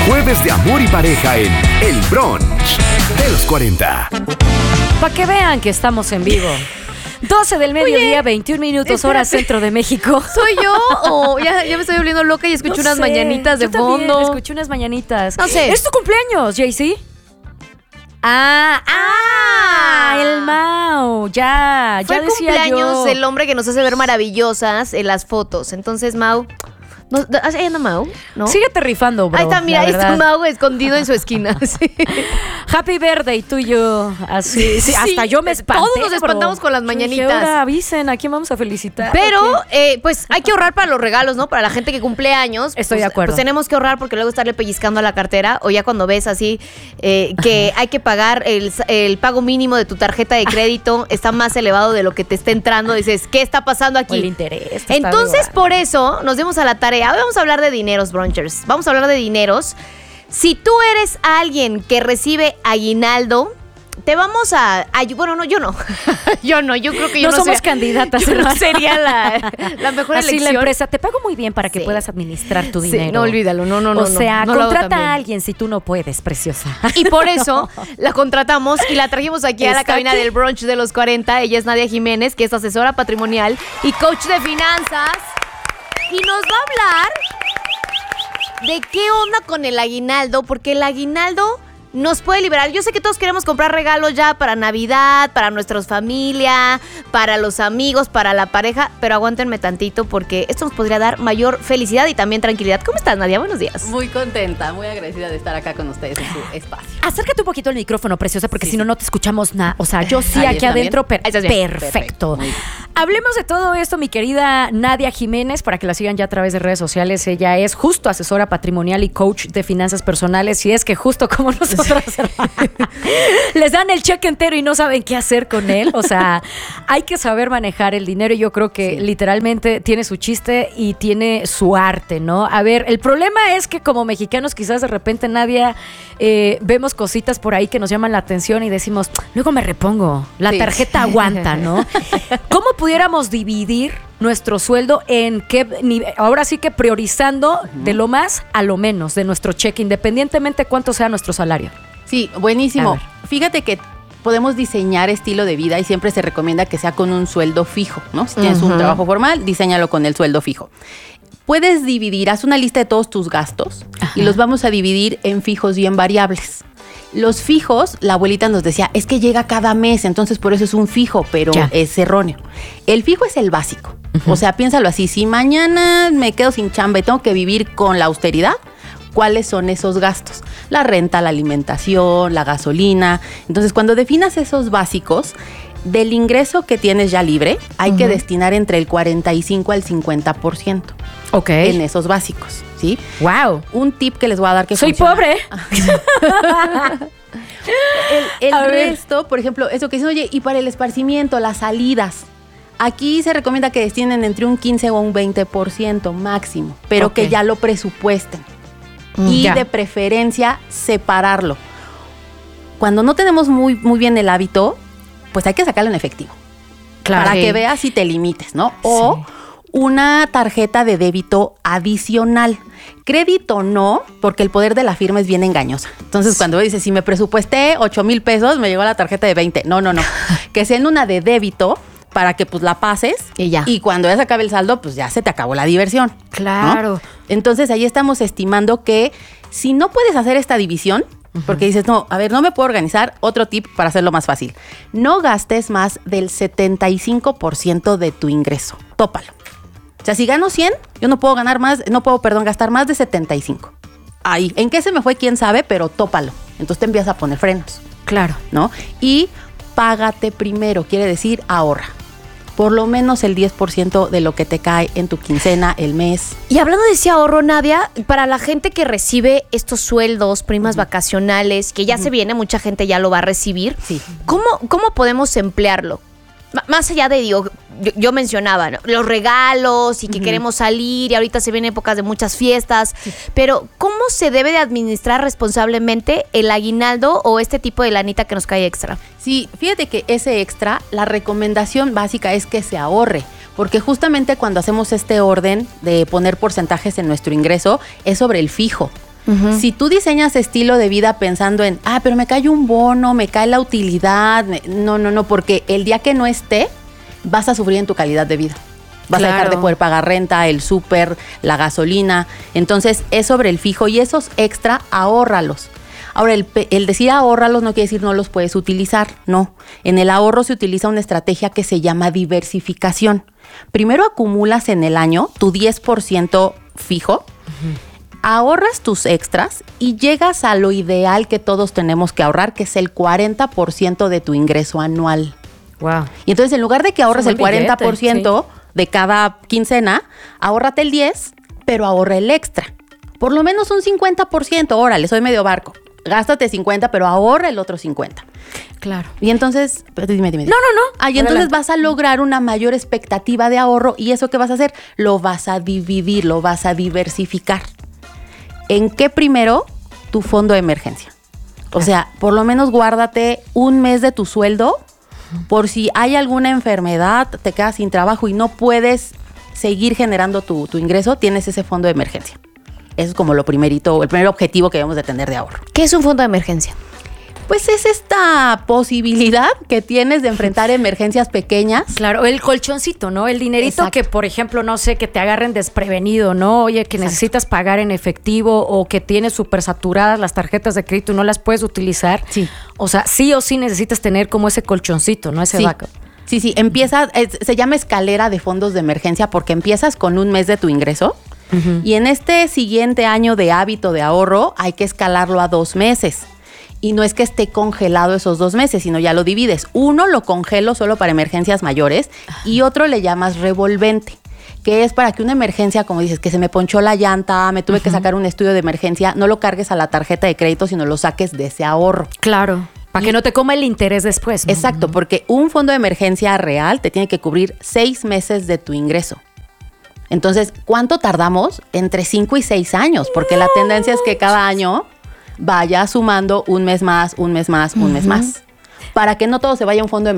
Jueves de amor y pareja en El Brunch de los 40. Para que vean que estamos en vivo. 12 del mediodía, 21 minutos, hora centro de México. ¿Soy yo o ya me estoy volviendo loca y escucho unas mañanitas de fondo? También escuché unas mañanitas. No sé. ¿Es tu cumpleaños, JC? El Mau, ya Fue el decía cumpleaños yo. del hombre que nos hace ver maravillosas en las fotos. Entonces, Mau, ¿ahí anda Mau? ¿No? Síguete rifando, bro. Ahí está, mira, ahí está Mau escondido en su esquina. Sí. Happy birthday, tú y yo. Así, sí, hasta yo me espanté. Todos nos espantamos con las mañanitas. Ahora avisen, ¿a quién vamos a felicitar? Pero, pues hay que ahorrar para los regalos, ¿no? Para la gente que cumple años. Estoy pues, de acuerdo. Pues tenemos que ahorrar porque luego estarle pellizcando a la cartera. O ya cuando ves así que hay que pagar el pago mínimo de tu tarjeta de crédito está más elevado de lo que te está entrando. Dices, ¿qué está pasando aquí? O el interés. Entonces, por eso nos dimos a la tarea. Hoy vamos a hablar de dineros, brunchers. Vamos a hablar de dineros. Si tú eres alguien que recibe aguinaldo, te vamos a... bueno, no, yo no. Yo creo que yo no somos sería, candidatas. Yo no sería la mejor así elección. la empresa, te pago muy bien para que Sí. puedas administrar tu Sí, dinero. no, olvídalo, no. O sea, no lo hago tan contrata bien. a alguien si tú no puedes, preciosa. Y por eso la contratamos y la trajimos aquí a la Está cabina aquí. del brunch de los 40. Ella es Nadia Jiménez, que es asesora patrimonial y coach de finanzas. Y nos va a hablar de qué onda con el aguinaldo, porque el aguinaldo nos puede liberar. Yo sé que todos queremos comprar regalos ya para Navidad, para nuestra familia, para los amigos, para la pareja, pero aguántenme tantito porque esto nos podría dar mayor felicidad y también tranquilidad. ¿Cómo estás, Nadia? Buenos días. Muy contenta, muy agradecida de estar acá con ustedes en su espacio. Acércate un poquito al micrófono, preciosa, porque Sí, si no, sí. no te escuchamos nada. O sea, yo sí Ahí aquí está adentro. bien. Ahí estás bien. Perfecto. Muy bien. Hablemos de todo esto, mi querida Nadia Jiménez, para que la sigan ya a través de redes sociales. Ella es justo asesora patrimonial y coach de finanzas personales. Y es que justo como nosotros les dan el cheque entero y no saben qué hacer con él. O sea, hay que saber manejar el dinero. Y yo creo que literalmente tiene su chiste y tiene su arte, ¿no? A ver, el problema es que como mexicanos quizás de repente, Nadia, vemos cositas por ahí que nos llaman la atención y decimos, luego me repongo, la Sí. tarjeta aguanta, ¿no? ¿Cómo pudiéramos dividir nuestro sueldo en qué nivel? Ahora sí que priorizando de lo más a lo menos de nuestro cheque, independientemente cuánto sea nuestro salario. Sí, A buenísimo. ver. Fíjate que podemos diseñar estilo de vida y siempre se recomienda que sea con un sueldo fijo, ¿no? Si tienes un trabajo formal, diséñalo con el sueldo fijo. Puedes dividir, haz una lista de todos tus gastos y los vamos a dividir en fijos y en variables. Los fijos, la abuelita nos decía, es que llega cada mes, entonces por eso es un fijo, pero Ya. es erróneo. El fijo es el básico. O sea, piénsalo así, si mañana me quedo sin chamba y tengo que vivir con la austeridad, ¿cuáles son esos gastos? La renta, la alimentación, la gasolina. Entonces, cuando definas esos básicos, del ingreso que tienes ya libre, hay que destinar entre el 45 al 50% Ok. en esos básicos, ¿sí? Wow. Un tip que les voy a dar que Soy funciona. pobre. El A ver. resto, por ejemplo, eso que dicen, oye, y para el esparcimiento, las salidas. Aquí se recomienda que destinen entre un 15 o un 20% máximo, pero Ok. que ya lo presupuesten. Y Ya. de preferencia, separarlo. Cuando no tenemos muy bien el hábito, pues hay que sacarlo en efectivo. Claro. Para Sí. que veas y te limites, ¿no? O Sí. una tarjeta de débito adicional. Crédito no, porque el poder de la firma es bien engañosa. Entonces, cuando dices, si me presupuesté 8,000 pesos, me llegó la tarjeta de 20. No. Que sea en una de débito para que pues la pases Y ya. Y cuando ya se acabe el saldo, pues ya se te acabó la diversión. ¿no? Claro. Entonces, ahí estamos estimando que si no puedes hacer esta división, porque dices, no, a ver, no me puedo organizar, otro tip para hacerlo más fácil. No gastes más del 75% de tu ingreso. Tópalo. O sea, si gano 100, yo no puedo gastar más de 75. Ahí, ¿en qué se me fue? ¿Quién sabe? Pero tópalo. Entonces te empiezas a poner frenos, Claro. ¿no? Y págate primero, quiere decir ahorra. Por lo menos el 10% de lo que te cae en tu quincena, el mes. Y hablando de ese ahorro, Nadia, para la gente que recibe estos sueldos, primas vacacionales, que ya se viene, mucha gente ya lo va a recibir, Sí. ¿cómo podemos emplearlo? Más allá de, yo mencionaba, ¿no?, los regalos y que queremos salir y ahorita se vienen épocas de muchas fiestas, pero ¿cómo se debe de administrar responsablemente el aguinaldo o este tipo de lanita que nos cae extra? Sí, fíjate que ese extra, la recomendación básica es que se ahorre, porque justamente cuando hacemos este orden de poner porcentajes en nuestro ingreso, es sobre el fijo. Si tú diseñas estilo de vida pensando en, pero me cae un bono, me cae la utilidad, no, porque el día que no esté, vas a sufrir en tu calidad de vida. Vas a dejar de poder pagar renta, el súper, la gasolina. Entonces, es sobre el fijo y esos extra, ahórralos. Ahora, el decir ahórralos no quiere decir no los puedes utilizar, no. En el ahorro se utiliza una estrategia que se llama diversificación. Primero acumulas en el año tu 10% fijo, ahorras tus extras y llegas a lo ideal que todos tenemos que ahorrar, que es el 40% de tu ingreso anual. Wow. Y entonces, en lugar de que ahorres el 40% sí, de cada quincena, ahórrate el 10%, pero ahorra el extra. Por lo menos un 50%, órale, soy medio barco. Gástate 50, pero ahorra el otro 50. Claro. Y entonces, dime. No. Y entonces vas a lograr una mayor expectativa de ahorro. ¿Y eso qué vas a hacer? Lo vas a dividir, lo vas a diversificar. ¿En qué primero? Tu fondo de emergencia. O sea, por lo menos guárdate un mes de tu sueldo por si hay alguna enfermedad, te quedas sin trabajo y no puedes seguir generando tu ingreso, tienes ese fondo de emergencia. Eso es como lo primerito, el primer objetivo que debemos de tener de ahorro. ¿Qué es un fondo de emergencia? Pues es esta posibilidad que tienes de enfrentar emergencias pequeñas. Claro, el colchoncito, ¿no? El dinerito. Exacto. Que, por ejemplo, no sé, que te agarren desprevenido, ¿no? Oye, que necesitas pagar en efectivo o que tienes súper saturadas las tarjetas de crédito y no las puedes utilizar. Sí. O sea, sí o sí necesitas tener como ese colchoncito, ¿no? Ese backup. Sí, empieza, se llama escalera de fondos de emergencia porque empiezas con un mes de tu ingreso y en este siguiente año de hábito de ahorro hay que escalarlo a 2 meses. Y no es que esté congelado esos 2 meses, sino ya lo divides. Uno lo congelo solo para emergencias mayores y otro le llamas revolvente, que es para que una emergencia, como dices, que se me ponchó la llanta, me tuve que sacar un estudio de emergencia, no lo cargues a la tarjeta de crédito, sino lo saques de ese ahorro. Claro. Para que no te coma el interés después, ¿no? Exacto, porque un fondo de emergencia real te tiene que cubrir 6 meses de tu ingreso. Entonces, ¿cuánto tardamos? Entre 5 y 6 años, porque la tendencia es que cada año vaya sumando un mes más, un mes más, un mes más. Para que no todo se vaya a un fondo de